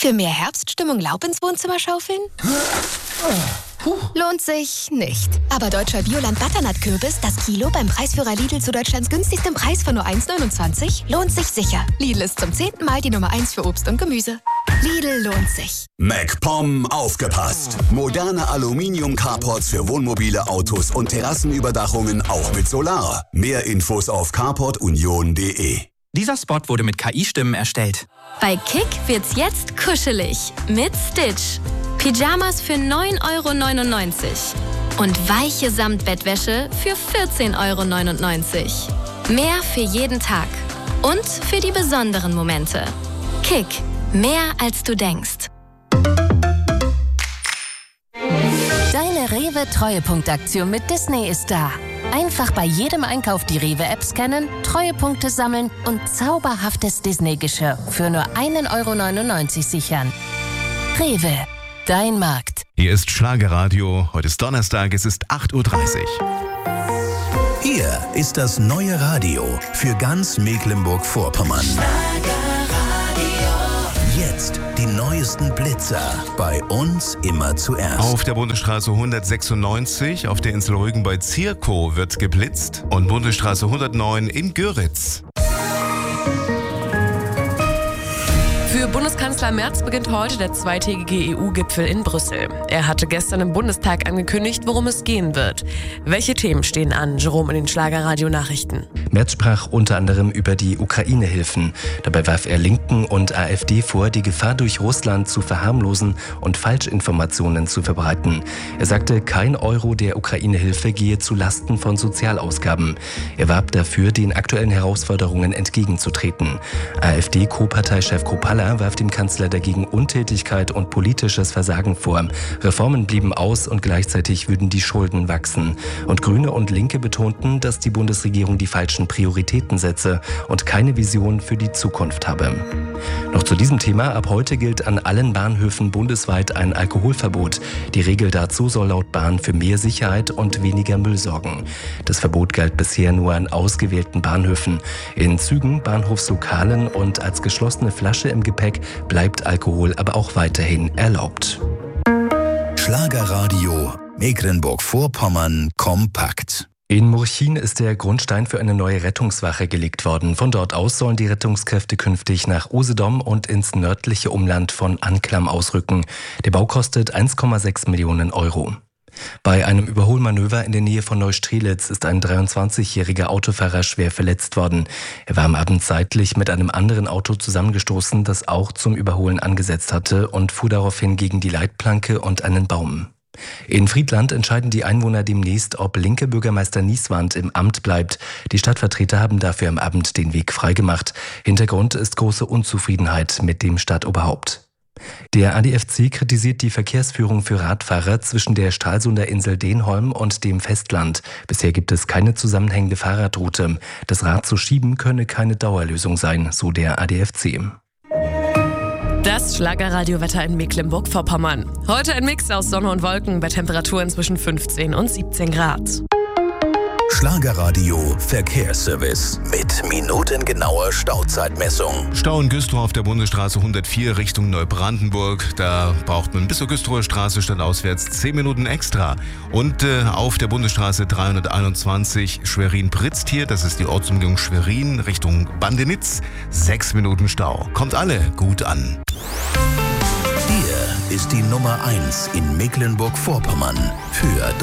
Für mehr Herbststimmung Laub ins Wohnzimmer schaufeln? Lohnt sich nicht. Aber deutscher Bioland-Butternut-Kürbis, das Kilo beim Preisführer Lidl zu Deutschlands günstigstem Preis von nur 1,29, lohnt sich sicher. Lidl ist zum 10. Mal die Nummer 1 für Obst und Gemüse. Lidl lohnt sich. MacPom aufgepasst. Moderne Aluminium-Carports für Wohnmobile, Autos und Terrassenüberdachungen auch mit Solar. Mehr Infos auf carportunion.de. Dieser Spot wurde mit KI-Stimmen erstellt. Bei Kick wird's jetzt kuschelig mit Stitch. Pyjamas für 9,99 € und weiche Samtbettwäsche für 14,99 €. Mehr für jeden Tag und für die besonderen Momente. Kick, mehr als du denkst. Deine Rewe-Treuepunktaktion mit Disney ist da. Einfach bei jedem Einkauf die Rewe-App scannen, Treuepunkte sammeln und zauberhaftes Disney-Geschirr für nur 1,99 € sichern. Rewe, dein Markt. Hier ist Schlagerradio. Heute ist Donnerstag, es ist 8:30 Uhr. Hier ist das neue Radio für ganz Mecklenburg-Vorpommern. Jetzt die neuesten Blitzer. Bei uns immer zuerst. Auf der Bundesstraße 196 auf der Insel Rügen bei Zirkow wird geblitzt und Bundesstraße 109 in Göritz. Für Bundeskanzler Merz beginnt heute der zweitägige EU-Gipfel in Brüssel. Er hatte gestern im Bundestag angekündigt, worum es gehen wird. Welche Themen stehen an? Jerome in den Schlagerradio-Nachrichten. Merz sprach unter anderem über die Ukraine-Hilfen. Dabei warf er Linken und AfD vor, die Gefahr durch Russland zu verharmlosen und Falschinformationen zu verbreiten. Er sagte, kein Euro der Ukraine-Hilfe gehe zu Lasten von Sozialausgaben. Er warb dafür, den aktuellen Herausforderungen entgegenzutreten. AfD-Co-Parteichef Kropalla warf dem Kanzler dagegen Untätigkeit und politisches Versagen vor. Reformen blieben aus und gleichzeitig würden die Schulden wachsen. Und Grüne und Linke betonten, dass die Bundesregierung die falschen Prioritäten setze und keine Vision für die Zukunft habe. Noch zu diesem Thema: Ab heute gilt an allen Bahnhöfen bundesweit ein Alkoholverbot. Die Regel dazu soll laut Bahn für mehr Sicherheit und weniger Müll sorgen. Das Verbot galt bisher nur an ausgewählten Bahnhöfen. In Zügen, Bahnhofslokalen und als geschlossene Flasche im Gepäck bleibt Alkohol aber auch weiterhin erlaubt. Schlagerradio Mecklenburg-Vorpommern kompakt. In Murchin ist der Grundstein für eine neue Rettungswache gelegt worden. Von dort aus sollen die Rettungskräfte künftig nach Usedom und ins nördliche Umland von Anklam ausrücken. Der Bau kostet 1,6 Millionen €. Bei einem Überholmanöver in der Nähe von Neustrelitz ist ein 23-jähriger Autofahrer schwer verletzt worden. Er war am Abend seitlich mit einem anderen Auto zusammengestoßen, das auch zum Überholen angesetzt hatte, und fuhr daraufhin gegen die Leitplanke und einen Baum. In Friedland entscheiden die Einwohner demnächst, ob linke Bürgermeister Nieswand im Amt bleibt. Die Stadtvertreter haben dafür am Abend den Weg freigemacht. Hintergrund ist große Unzufriedenheit mit dem Stadtoberhaupt. Der ADFC kritisiert die Verkehrsführung für Radfahrer zwischen der Stralsunder Insel Denholm und dem Festland. Bisher gibt es keine zusammenhängende Fahrradroute. Das Rad zu schieben könne keine Dauerlösung sein, so der ADFC. Das Schlagerradiowetter in Mecklenburg-Vorpommern. Heute ein Mix aus Sonne und Wolken bei Temperaturen zwischen 15 und 17 Grad. Schlagerradio Verkehrsservice mit minutengenauer Stauzeitmessung. Stau in Güstrow auf der Bundesstraße 104 Richtung Neubrandenburg. Da braucht man bis zur Güstrower Straße stadtauswärts 10 Minuten extra. Und auf der Bundesstraße 321 Schwerin-Pritztier, das ist die Ortsumgehung Schwerin Richtung Bandenitz, 6 Minuten Stau. Kommt alle gut an. Hier ist die Nummer 1 in Mecklenburg-Vorpommern für